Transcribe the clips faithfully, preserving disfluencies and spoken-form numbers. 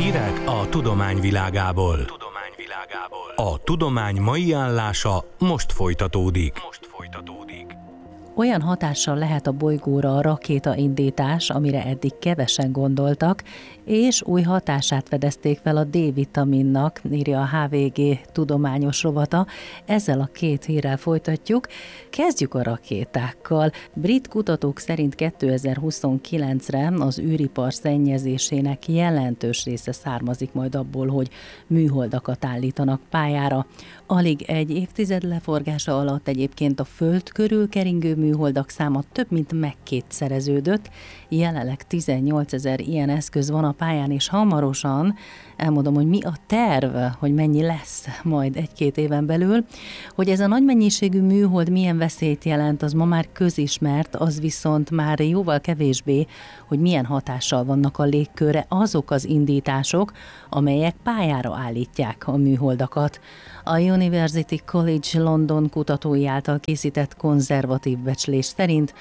Hírek a tudomány világából. A tudomány mai állása most folytatódik. Most folytatódik. Olyan hatással lehet a bolygóra a rakétaindítás, amire eddig kevesen gondoltak, és új hatását fedezték fel a D-vitaminnak, írja a há vé gé tudományos rovata. Ezzel a két hírrel folytatjuk. Kezdjük a rakétákkal. Brit kutatók szerint kétezer-huszonkilencre az űripar szennyezésének jelentős része származik majd abból, hogy műholdakat állítanak pályára. Alig egy évtized leforgása alatt egyébként a Föld körül keringő műholdak száma több mint megkétszereződött. Jelenleg tizennyolcezer ilyen eszköz van a pályán, és hamarosan elmondom, hogy mi a terv, hogy mennyi lesz majd egy-két éven belül. Hogy ez a nagy mennyiségű műhold milyen veszélyt jelent, az ma már közismert, az viszont már jóval kevésbé, hogy milyen hatással vannak a légkörre azok az indítások, amelyek pályára állítják a műholdakat. A University College London kutatói által készített konzervatív becslés szerint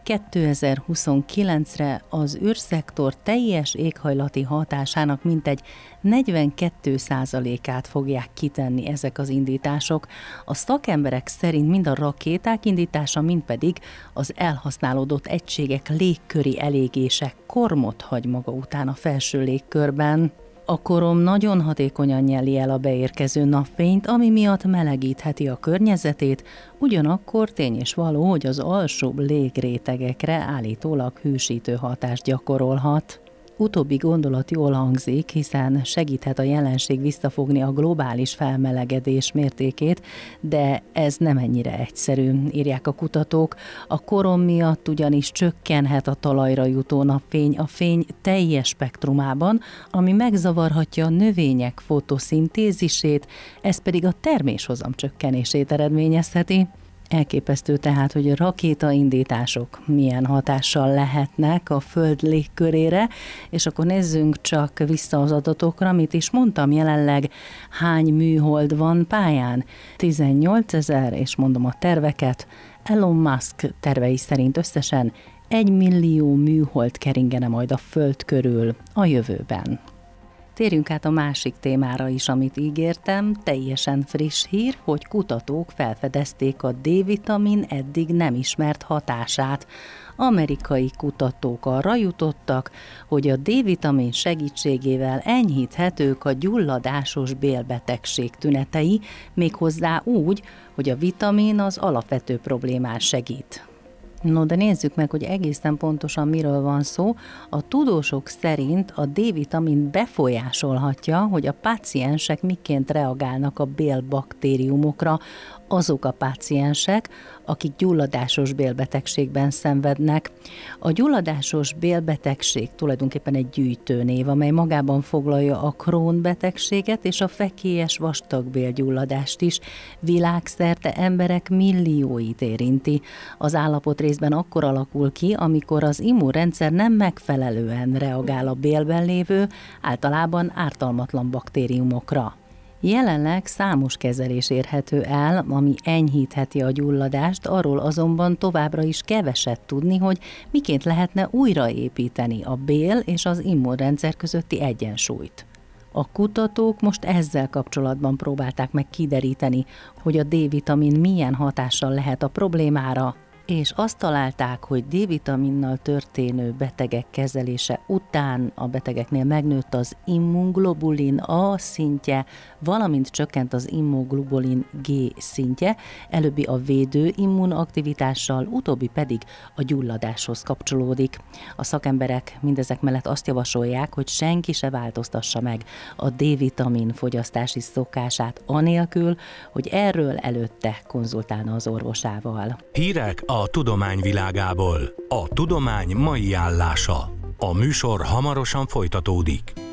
kétezer-huszonkilencre az űrszektor teljes éghajlati hatásának mintegy negyvenkét százalékát fogják kitenni ezek az indítások. A szakemberek szerint mind a rakéták indítása, mind pedig az elhasználódott egységek légköri elégése kormot hagy maga után a felső légkörben. A korom nagyon hatékonyan nyeli el a beérkező napfényt, ami miatt melegítheti a környezetét, ugyanakkor tény és való, hogy az alsóbb légrétegekre állítólag hűsítő hatást gyakorolhat. Utóbbi gondolat jól hangzik, hiszen segíthet a jelenség visszafogni a globális felmelegedés mértékét, de ez nem ennyire egyszerű, írják a kutatók. A korom miatt ugyanis csökkenhet a talajra jutó napfény a fény teljes spektrumában, ami megzavarhatja a növények fotoszintézisét, ez pedig a terméshozam csökkenését eredményezheti. Elképesztő tehát, hogy a rakétaindítások milyen hatással lehetnek a Föld légkörére, és akkor nézzünk csak vissza az adatokra, amit is mondtam, jelenleg hány műhold van pályán? tizennyolcezer, és mondom a terveket, Elon Musk tervei szerint összesen egy millió műhold keringene majd a Föld körül a jövőben. Térjünk át a másik témára is, amit ígértem, teljesen friss hír, hogy kutatók felfedezték a D-vitamin eddig nem ismert hatását. Amerikai kutatók arra jutottak, hogy a D-vitamin segítségével enyhíthetők a gyulladásos bélbetegség tünetei, méghozzá úgy, hogy a vitamin az alapvető problémán segít. No, de nézzük meg, hogy egészen pontosan miről van szó. A tudósok szerint a D-vitamin befolyásolhatja, hogy a páciensek miként reagálnak a bélbaktériumokra, azok a páciensek, akik gyulladásos bélbetegségben szenvednek. A gyulladásos bélbetegség tulajdonképpen egy gyűjtőnév, amely magában foglalja a Crohn betegséget és a fekélyes vastagbélgyulladást is. Világszerte emberek millióit érinti. Az állapot részben akkor alakul ki, amikor az immunrendszer nem megfelelően reagál a bélben lévő, általában ártalmatlan baktériumokra. Jelenleg számos kezelés érhető el, ami enyhítheti a gyulladást, arról azonban továbbra is keveset tudni, hogy miként lehetne újraépíteni a bél és az immunrendszer közötti egyensúlyt. A kutatók most ezzel kapcsolatban próbálták meg kideríteni, hogy a D-vitamin milyen hatással lehet a problémára, és azt találták, hogy D-vitaminnal történő betegek kezelése után a betegeknél megnőtt az immunglobulin A szintje, valamint csökkent az immunoglobulin G szintje, előbbi a védő immunaktivitással, utóbbi pedig a gyulladáshoz kapcsolódik. A szakemberek mindezek mellett azt javasolják, hogy senki se változtassa meg a D-vitamin fogyasztási szokását anélkül, hogy erről előtte konzultálna az orvosával. Hírek a tudomány világából. A tudomány mai állása. A műsor hamarosan folytatódik.